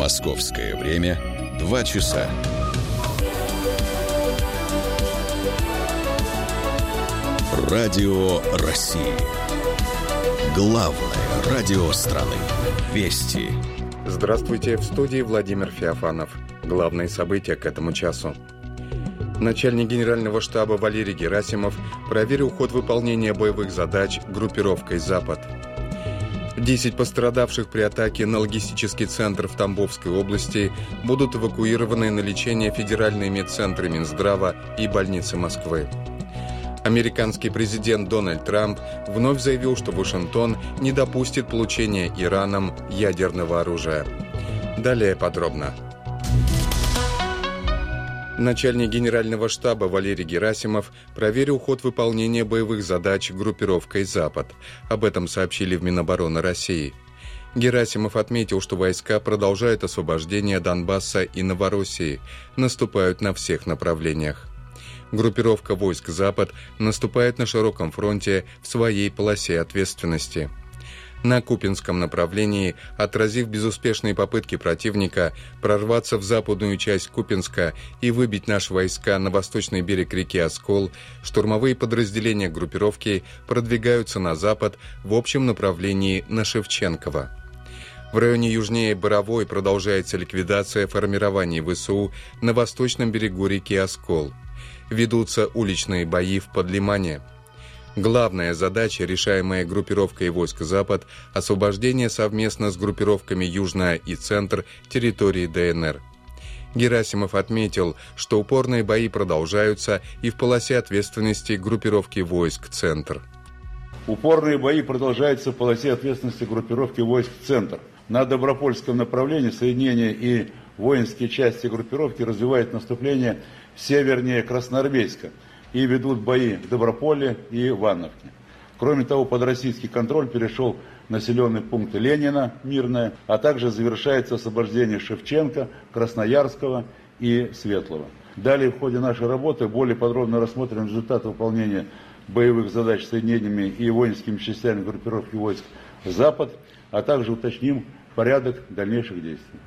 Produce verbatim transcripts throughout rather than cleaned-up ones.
Московское время два часа. Радио России. Главное радио страны. Вести. Здравствуйте, в студии Владимир Феофанов. Главные события к этому часу. Начальник генерального штаба Валерий Герасимов проверил ход выполнения боевых задач группировкой «Запад». Десять пострадавших при атаке на логистический центр в Тамбовской области будут эвакуированы на лечение в федеральные медцентры Минздрава и больницы Москвы. Американский президент Дональд Трамп вновь заявил, что Вашингтон не допустит получения Ираном ядерного оружия. Далее подробно. Начальник генерального штаба Валерий Герасимов проверил ход выполнения боевых задач группировкой «Запад». Об этом сообщили в Минобороны России. Герасимов отметил, что войска продолжают освобождение Донбасса и Новороссии, наступают на всех направлениях. Группировка войск «Запад» наступает на широком фронте в своей полосе ответственности. На Купинском направлении, отразив безуспешные попытки противника прорваться в западную часть Купинска и выбить наши войска на восточный берег реки Оскол, штурмовые подразделения группировки продвигаются на запад в общем направлении на Шевченково. В районе южнее Боровой продолжается ликвидация формирований ВСУ на восточном берегу реки Оскол. Ведутся уличные бои в Подлимане. Главная задача, решаемая группировкой войск «Запад», освобождение совместно с группировками «Южная» и «Центр» территории ДНР. Герасимов отметил, что упорные бои продолжаются и в полосе ответственности группировки войск «Центр». Упорные бои продолжаются в полосе ответственности группировки войск «Центр». На Добропольском направлении соединения и воинские части группировки развивают наступление севернее Красноармейска и ведут бои в Доброполе и Ивановке. Кроме того, под российский контроль перешел населенный пункт Ленина, Мирное, а также завершается освобождение Шевченко, Красноярского и Светлого. Далее в ходе нашей работы более подробно рассмотрим результаты выполнения боевых задач соединениями и воинскими частями группировки войск «Запад», а также уточним порядок дальнейших действий.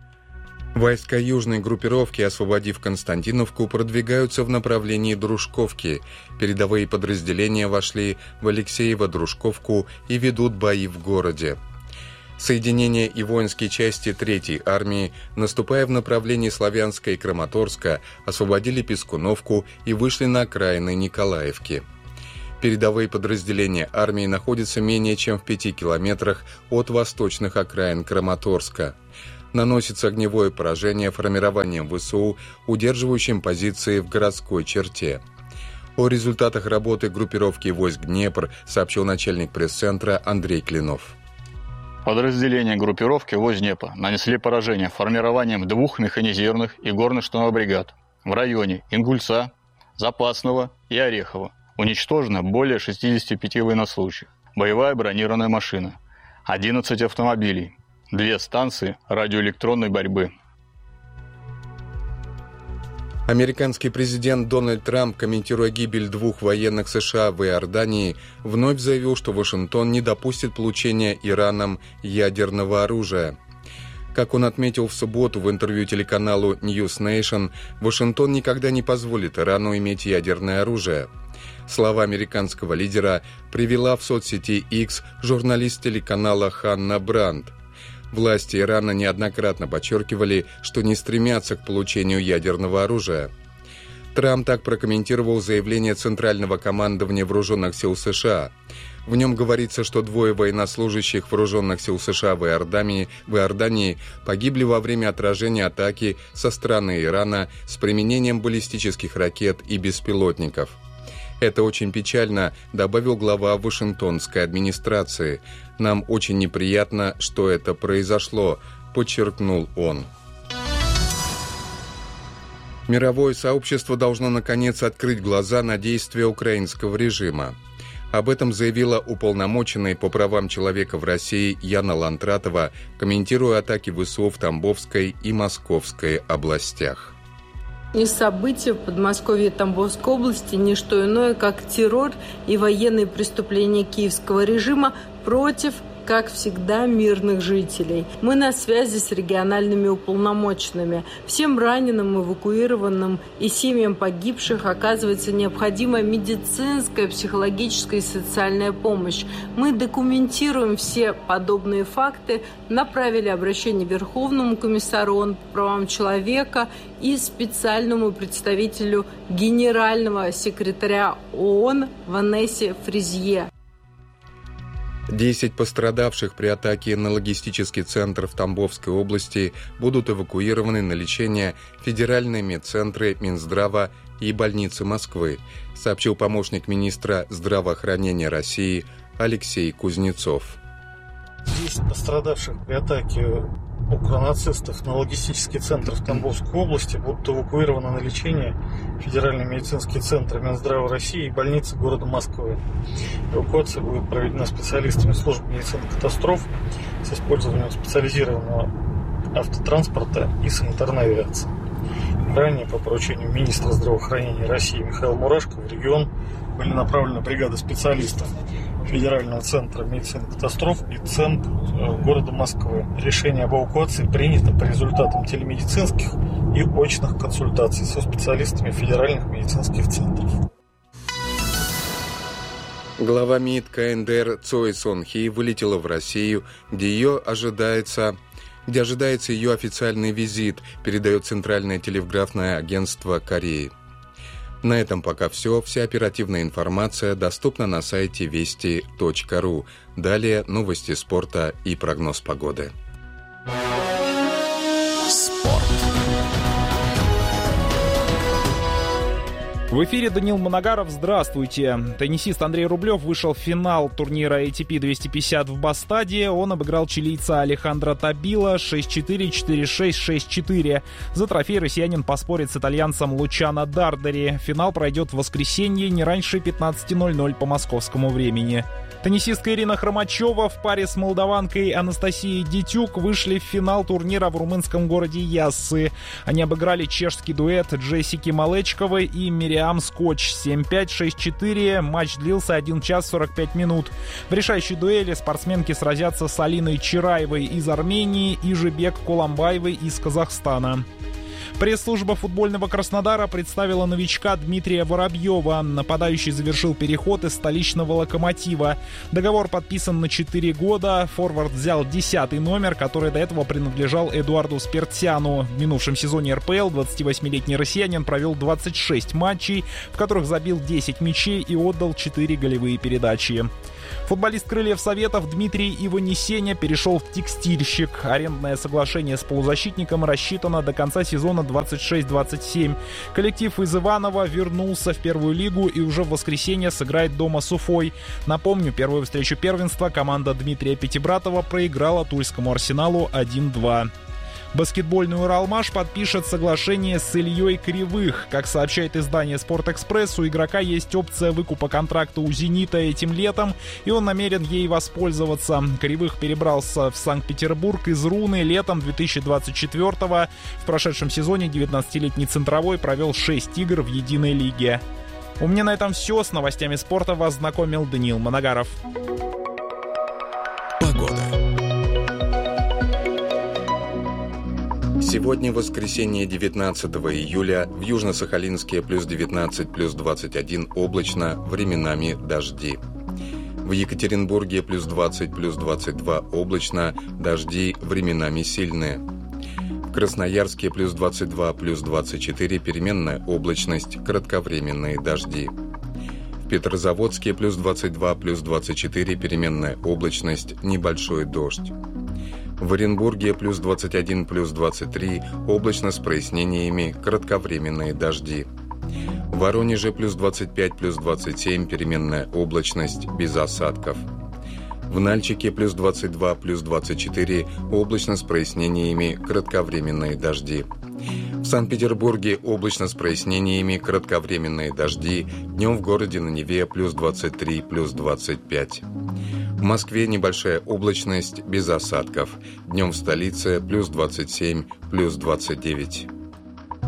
Войска южной группировки, освободив Константиновку, продвигаются в направлении Дружковки. Передовые подразделения вошли в Алексеево-Дружковку и ведут бои в городе. Соединения и воинские части третьей армии, наступая в направлении Славянска и Краматорска, освободили Пискуновку и вышли на окраины Николаевки. Передовые подразделения армии находятся менее чем в пяти километрах от восточных окраин Краматорска. Наносится огневое поражение формированием ВСУ, удерживающим позиции в городской черте. О результатах работы группировки войск «Днепр» сообщил начальник пресс-центра Андрей Клинов. Подразделения группировки войск «Днепр» нанесли поражение формированием двух механизированных и горно-штурмовых бригад в районе Ингульца, Запасного и Орехова. Уничтожено более шестидесяти пяти военнослужащих, боевая бронированная машина, одиннадцать автомобилей, две станции радиоэлектронной борьбы. Американский президент Дональд Трамп, комментируя гибель двух военных США в Иордании, вновь заявил, что Вашингтон не допустит получения Ираном ядерного оружия. Как он отметил в субботу в интервью телеканалу News Nation, Вашингтон никогда не позволит Ирану иметь ядерное оружие. Слова американского лидера привела в соцсети X журналист телеканала Ханна Брандт. Власти Ирана неоднократно подчеркивали, что не стремятся к получению ядерного оружия. Трамп так прокомментировал заявление Центрального командования Вооруженных сил США. В нем говорится, что двое военнослужащих Вооруженных сил США в Иордании, в Иордании погибли во время отражения атаки со стороны Ирана с применением баллистических ракет и беспилотников. «Это очень печально», — добавил глава Вашингтонской администрации. «Нам очень неприятно, что это произошло», — подчеркнул он. Мировое сообщество должно, наконец, открыть глаза на действия украинского режима. Об этом заявила уполномоченная по правам человека в России Яна Лантратова, комментируя атаки ВСУ в Тамбовской и Московской областях. И события в Подмосковье и Тамбовской области – не что иное, как террор и военные преступления киевского режима против как всегда, мирных жителей. Мы на связи с региональными уполномоченными. Всем раненым, эвакуированным и семьям погибших оказывается необходимая медицинская, психологическая и социальная помощь. Мы документируем все подобные факты, направили обращение Верховному комиссару ООН по правам человека и специальному представителю генерального секретаря ООН Ванессе Фризье. Десять пострадавших при атаке на логистический центр в Тамбовской области будут эвакуированы на лечение в федеральные медцентры Минздрава и больницы Москвы, сообщил помощник министра здравоохранения России Алексей Кузнецов. Десять пострадавших при атаке укронацистов на логистический центр в Тамбовской области будут эвакуированы на лечение в федеральный медицинский центр Минздрава России и больницы города Москвы. Эвакуация будет проведена специалистами службы медицины катастроф с использованием специализированного автотранспорта и санитарной авиации. Ранее по поручению министра здравоохранения России Михаила Мурашко в регион были направлены бригады специалистов Федерального центра медицины катастроф и центр города Москвы. Решение об эвакуации принято по результатам телемедицинских и очных консультаций со специалистами федеральных медицинских центров. Глава МИД КНДР Цой Сон Хи вылетела в Россию, где ее ожидается... где ожидается ее официальный визит, передает Центральное телеграфное агентство Кореи. На этом пока все. Вся оперативная информация доступна на сайте вести точка ру. Далее новости спорта и прогноз погоды. Спорт. В эфире Даниил Моногаров. Здравствуйте. Теннисист Андрей Рублев вышел в финал турнира эй ти пи двести пятьдесят в Бастаде. Он обыграл чилийца Алехандро Табила шесть четыре, четыре шесть, шесть четыре. За трофей россиянин поспорит с итальянцем Лучано Дардери. Финал пройдет в воскресенье не раньше пятнадцати ноль-ноль по московскому времени. Теннисистка Ирина Хромачева в паре с молдаванкой Анастасией Дитюк вышли в финал турнира в румынском городе Яссы. Они обыграли чешский дуэт Джессики Малечковой и Мириам Скотч семь пять, шесть четыре. Матч длился один час сорок пять минут. В решающей дуэли спортсменки сразятся с Алиной Чираевой из Армении и Жибек Куламбаевой из Казахстана. Пресс-служба футбольного Краснодара представила новичка Дмитрия Воробьева. Нападающий завершил переход из столичного «Локомотива». Договор подписан на четыре года. Форвард взял десятый номер, который до этого принадлежал Эдуарду Спиртяну. В минувшем сезоне эр пэ эл двадцативосьмилетний россиянин провел двадцать шесть матчей, в которых забил десять мячей и отдал четыре голевые передачи. Футболист «Крыльев Советов» Дмитрий Иванесеня перешел в «Текстильщик». Арендное соглашение с полузащитником рассчитано до конца сезона двадцать шесть двадцать семь. Коллектив из Иваново вернулся в первую лигу и уже в воскресенье сыграет дома с Уфой. Напомню, первую встречу первенства команда Дмитрия Пятибратова проиграла Тульскому Арсеналу один-два. Баскетбольный «Уралмаш» подпишет соглашение с Ильей Кривых. Как сообщает издание «Спортэкспресс», у игрока есть опция выкупа контракта у «Зенита» этим летом, и он намерен ей воспользоваться. Кривых перебрался в Санкт-Петербург из Руны летом две тысячи двадцать четвёртого. В прошедшем сезоне девятнадцатилетний центровой провел шесть игр в единой лиге. У меня на этом все. С новостями спорта вас знакомил Даниил Моногаров. Погода. Сегодня воскресенье девятнадцатого июля, в Южно-Сахалинске плюс девятнадцать, плюс двадцать один облачно, временами дожди. В Екатеринбурге плюс двадцать, плюс двадцать два облачно, дожди временами сильные. В Красноярске плюс двадцать два, плюс двадцать четыре, переменная облачность, кратковременные дожди. В Петрозаводске плюс двадцать два, плюс двадцать четыре, переменная облачность, небольшой дождь. В Оренбурге плюс двадцать один, плюс двадцать три, облачно с прояснениями, кратковременные дожди. В Воронеже плюс двадцать пять, плюс двадцать семь, переменная облачность, без осадков. В Нальчике плюс двадцать два, плюс двадцать четыре, облачно с прояснениями, кратковременные дожди. В Санкт-Петербурге облачно с прояснениями, кратковременные дожди, днем в городе на Неве плюс двадцать три, плюс двадцать пять. В Москве небольшая облачность, без осадков, днем в столице плюс двадцать семь, плюс двадцать девять.